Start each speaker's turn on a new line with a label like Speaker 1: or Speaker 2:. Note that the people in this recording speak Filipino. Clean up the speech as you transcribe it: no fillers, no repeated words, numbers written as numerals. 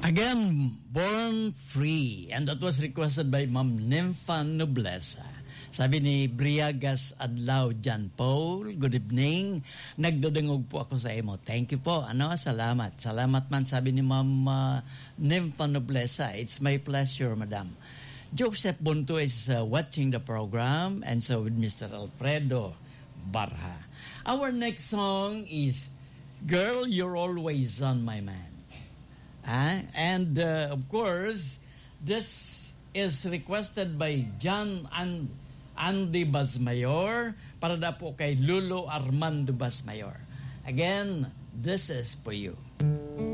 Speaker 1: Again, Born Free. And that was requested by Ma'am Nympha Noblesa. Sabi ni Briagas Adlaw John Paul, good evening. Nagdudungog po ako sa imo. Thank you po. Salamat. Salamat man, sabi ni Ma'am Nympha Noblesa. It's my pleasure, Madam. Joseph Bunto is watching the program, and so with Mr. Alfredo Barha. Our next song is Girl, You're Always on My Mind. And of course, this is requested by John and Andy Basmayor para na po kay Lulo Armando Basmayor. Again, this is for you.